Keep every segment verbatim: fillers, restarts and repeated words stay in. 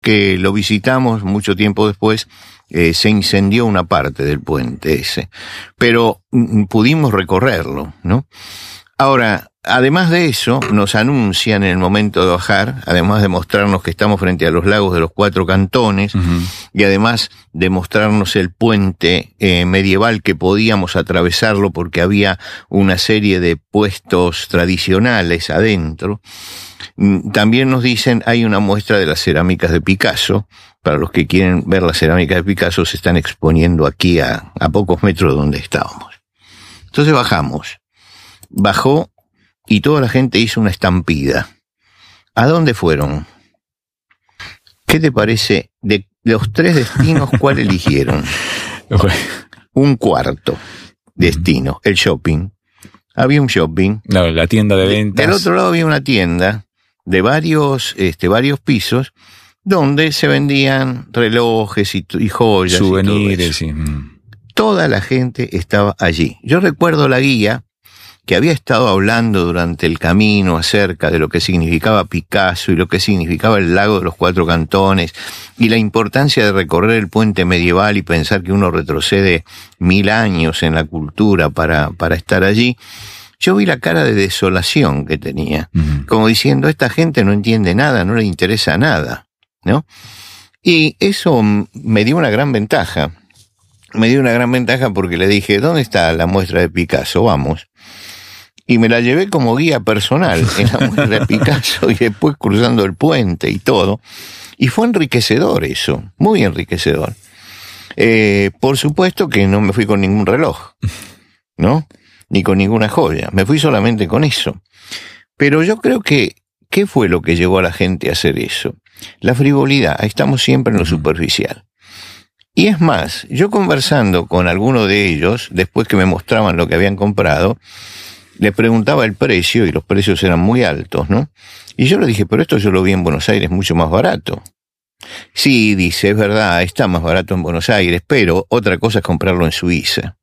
que lo visitamos mucho tiempo después, eh, se incendió una parte del puente ese, pero mm, pudimos recorrerlo, ¿no? Ahora, además de eso, nos anuncian en el momento de bajar, además de mostrarnos que estamos frente a los lagos de los Cuatro Cantones, uh-huh. y además de mostrarnos el puente eh, medieval que podíamos atravesarlo porque había una serie de puestos tradicionales adentro, también nos dicen hay una muestra de las cerámicas de Picasso. Para los que quieren ver las cerámicas de Picasso, se están exponiendo aquí a, a pocos metros de donde estábamos. Entonces bajamos. Bajó y toda la gente hizo una estampida. ¿A dónde fueron? ¿Qué te parece? De los tres destinos, ¿cuál eligieron? Un cuarto destino, el shopping. Había un shopping. No, la tienda de ventas. Del otro lado había una tienda de varios, este, varios pisos, donde se vendían relojes y, y joyas. Souvenirs, y todo eso. Sí. Toda la gente estaba allí. Yo recuerdo la guía que había estado hablando durante el camino acerca de lo que significaba Picasso y lo que significaba el lago de los Cuatro Cantones y la importancia de recorrer el puente medieval y pensar que uno retrocede mil años en la cultura para, para estar allí. Yo vi la cara de desolación que tenía, uh-huh. como diciendo, esta gente no entiende nada, no le interesa nada, ¿no? Y eso me dio una gran ventaja. Me dio una gran ventaja porque le dije, ¿dónde está la muestra de Picasso? Vamos. Y me la llevé como guía personal en la muestra de Picasso y después cruzando el puente y todo. Y fue enriquecedor eso, muy enriquecedor. Eh, por supuesto que no me fui con ningún reloj, ¿no? Ni con ninguna joya. Me fui solamente con eso. Pero yo creo que, ¿qué fue lo que llevó a la gente a hacer eso? La frivolidad. Ahí estamos siempre en lo superficial. Y es más, yo conversando con alguno de ellos, después que me mostraban lo que habían comprado, les preguntaba el precio, y los precios eran muy altos, ¿no? Y yo le dije, pero esto yo lo vi en Buenos Aires mucho más barato. Sí, dice, es verdad, está más barato en Buenos Aires, pero otra cosa es comprarlo en Suiza.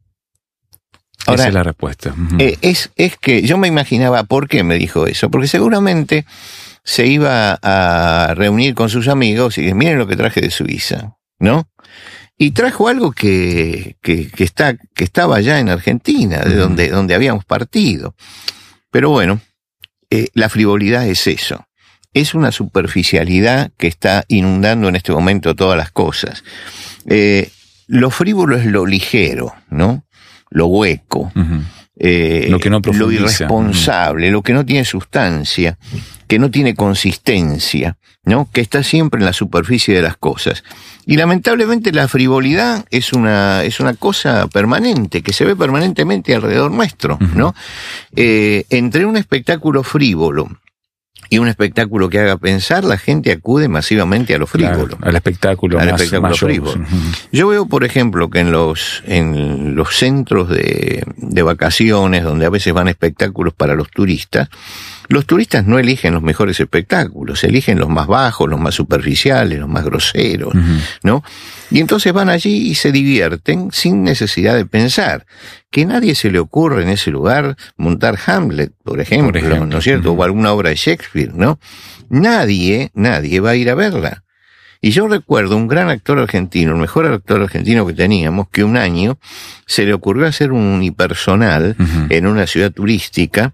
Ahora, esa es la respuesta. Uh-huh. eh, es, es que yo me imaginaba, ¿por qué me dijo eso? Porque seguramente se iba a reunir con sus amigos y dice, miren lo que traje de Suiza, ¿no? Y trajo algo que, que, que está, que estaba allá en Argentina, de donde, donde habíamos partido. Pero bueno, eh, la frivolidad es eso. Es una superficialidad que está inundando en este momento todas las cosas. Eh, lo frívolo es lo ligero, ¿no? Lo hueco. Uh-huh. Eh, lo que no lo irresponsable, uh-huh. lo que no tiene sustancia, que no tiene consistencia, ¿no? Que está siempre en la superficie de las cosas. Y lamentablemente la frivolidad es una, es una cosa permanente, que se ve permanentemente alrededor nuestro, ¿no? Uh-huh. Eh, entre un espectáculo frívolo y un espectáculo que haga pensar, la gente acude masivamente a lo frívolo. Claro, al espectáculo, al más, espectáculo mayor. frívolo. Uh-huh. Yo veo, por ejemplo, que en los, en los centros de, de vacaciones, donde a veces van espectáculos para los turistas, los turistas no eligen los mejores espectáculos, eligen los más bajos, los más superficiales, los más groseros, uh-huh. ¿no? Y entonces van allí y se divierten sin necesidad de pensar. Que a nadie se le ocurre en ese lugar montar Hamlet, por ejemplo, por ejemplo. ¿no es cierto? Uh-huh. O alguna obra de Shakespeare, ¿no? Nadie, nadie va a ir a verla. Y yo recuerdo un gran actor argentino, el mejor actor argentino que teníamos, que un año se le ocurrió hacer un unipersonal uh-huh. en una ciudad turística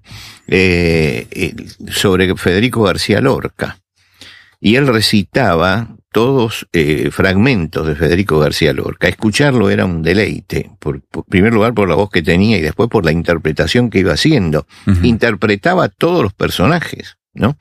eh, eh, sobre Federico García Lorca. Y él recitaba todos eh, fragmentos de Federico García Lorca. Escucharlo era un deleite, por, por primer lugar por la voz que tenía y después por la interpretación que iba haciendo. Uh-huh. Interpretaba todos los personajes, ¿no?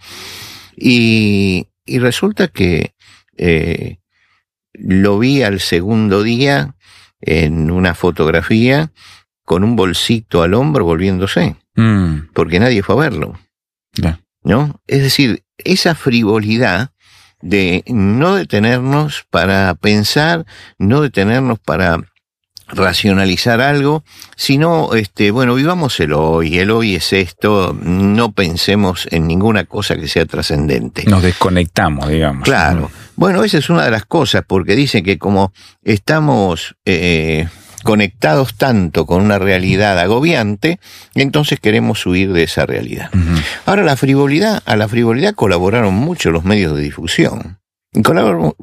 Y, y resulta que Eh, lo vi al segundo día en una fotografía con un bolsito al hombro volviéndose, mm. porque nadie fue a verlo, yeah. ¿no? Es decir, esa frivolidad de no detenernos para pensar, no detenernos para racionalizar algo, sino, este, bueno, vivamos el hoy, el hoy es esto, no pensemos en ninguna cosa que sea trascendente. Nos desconectamos, digamos. Claro. Bueno, esa es una de las cosas, porque dicen que como estamos eh, conectados tanto con una realidad agobiante, entonces queremos huir de esa realidad. Uh-huh. Ahora, la frivolidad, a la frivolidad colaboraron mucho los medios de difusión, Colabor-